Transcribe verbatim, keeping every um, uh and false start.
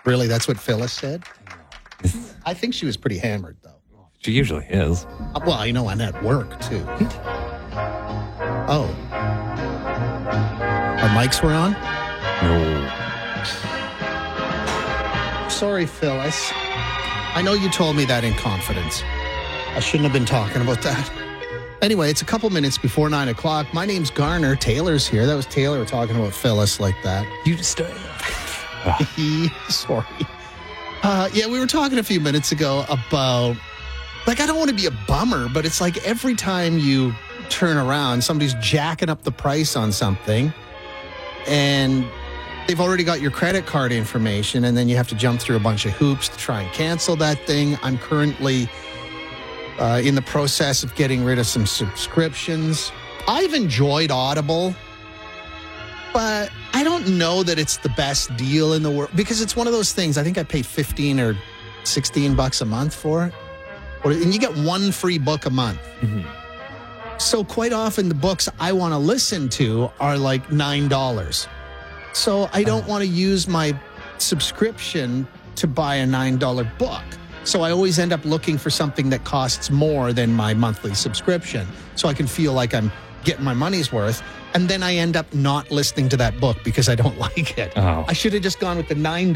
Really? That's what Phyllis said? I think she was pretty hammered, though. She usually is. Uh, Well, I know, and at work, too. Oh. Our mics were on? No. Sorry, Phil. I, s- I know you told me that in confidence. I shouldn't have been talking about that. Anyway, it's a couple minutes before nine o'clock. My name's Garner. Taylor's here. That was Taylor talking about Phyllis like that. You just stay. Sorry. Uh, yeah, we were talking a few minutes ago about, like, I don't want to be a bummer, but it's like every time you turn around, somebody's jacking up the price on something, and they've already got your credit card information, and then you have to jump through a bunch of hoops to try and cancel that thing. I'm currently uh, in the process of getting rid of some subscriptions. I've enjoyed Audible, but I don't know that it's the best deal in the world, because it's one of those things. I think I pay fifteen or sixteen bucks a month for it. Or- And you get one free book a month. Mhm. So quite often the books I want to listen to are like nine dollars. So I don't want to use my subscription to buy a nine dollar book. So I always end up looking for something that costs more than my monthly subscription, so I can feel like I'm getting my money's worth. And then I end up not listening to that book because I don't like it. Oh. I should have just gone with the nine